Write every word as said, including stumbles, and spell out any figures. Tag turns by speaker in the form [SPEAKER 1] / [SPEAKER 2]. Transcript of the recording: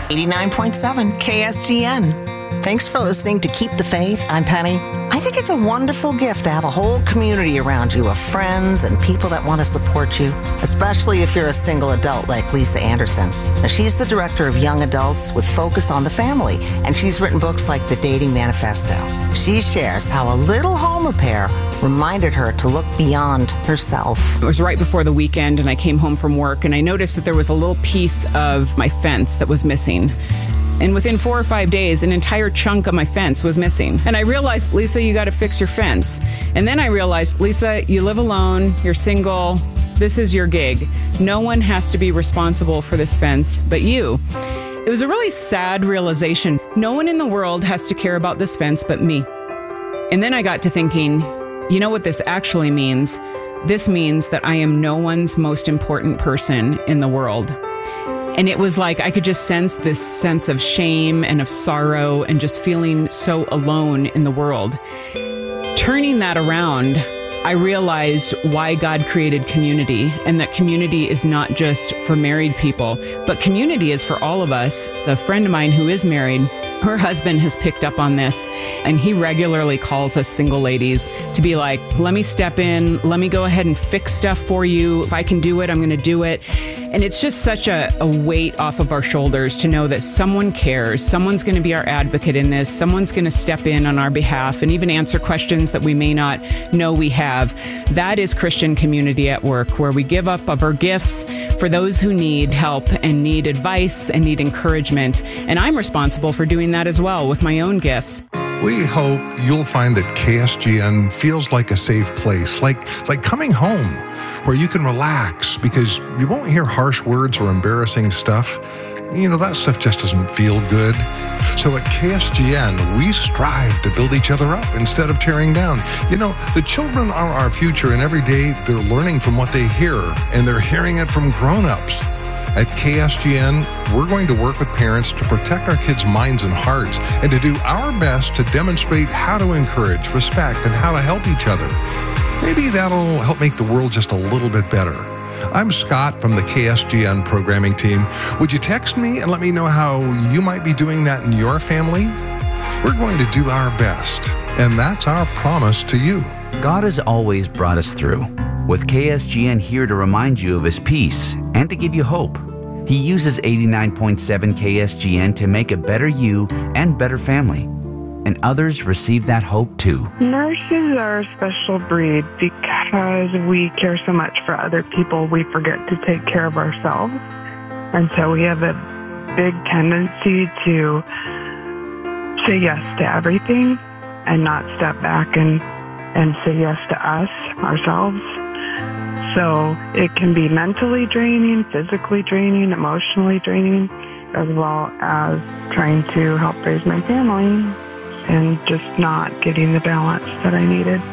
[SPEAKER 1] eighty-nine point seven K S G N. Thanks for listening to Keep the Faith. I'm Penny. I think it's a wonderful gift to have a whole community around you of friends and people that want to support you, especially if you're a single adult like Lisa Anderson. Now, she's the director of Young Adults with Focus on the Family, and she's written books like The Dating Manifesto. She shares how a little home repair reminded her to look beyond herself.
[SPEAKER 2] It was right before the weekend, and I came home from work, and I noticed that there was a little piece of my fence that was missing. And within four or five days, an entire chunk of my fence was missing. And I realized, Lisa, you got to fix your fence. And then I realized, Lisa, you live alone, you're single, this is your gig. No one has to be responsible for this fence but you. It was a really sad realization. No one in the world has to care about this fence but me. And then I got to thinking, you know what this actually means? This means that I am no one's most important person in the world. And it was like I could just sense this sense of shame and of sorrow and just feeling so alone in the world. Turning that around, I realized why God created community, and that community is not just for married people, but community is for all of us. A friend of mine who is married, her husband has picked up on this, and he regularly calls us single ladies to be like, let me step in, let me go ahead and fix stuff for you. If I can do it, I'm going to do it. And it's just such a, a weight off of our shoulders to know that someone cares, someone's going to be our advocate in this, someone's going to step in on our behalf and even answer questions that we may not know we have. That is Christian community at work, where we give up of our gifts for those who need help and need advice and need encouragement. And I'm responsible for doing that as well with my own gifts.
[SPEAKER 3] We hope you'll find that K S G N feels like a safe place, like like coming home, where you can relax because you won't hear harsh words or embarrassing stuff. You know, that stuff just doesn't feel good. So at K S G N, we strive to build each other up instead of tearing down. You know, the children are our future, and every day they're learning from what they hear, and they're hearing it from grown-ups. At K S G N, we're going to work with parents to protect our kids' minds and hearts and to do our best to demonstrate how to encourage, respect, and how to help each other. Maybe that'll help make the world just a little bit better. I'm Scott from the K S G N programming team. Would you text me and let me know how you might be doing that in your family? We're going to do our best, and that's our promise to you.
[SPEAKER 4] God has always brought us through, with K S G N here to remind you of His peace and to give you hope. He uses eighty-nine point seven K S G N to make a better you and better family. And others receive that hope too.
[SPEAKER 5] Nurses are a special breed because we care so much for other people, we forget to take care of ourselves. And so we have a big tendency to say yes to everything and not step back and, and say yes to us, ourselves. So it can be mentally draining, physically draining, emotionally draining, as well as trying to help raise my family and just not getting the balance that I needed.